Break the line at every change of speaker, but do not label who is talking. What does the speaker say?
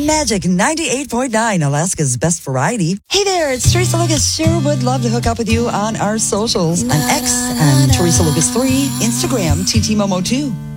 Magic 98.9, Alaska's best variety. Hey there, it's Teresa Lucas. Sure would love to hook up with you on our socials. On X, and Teresa Lucas 3, Instagram, TT Momo 2.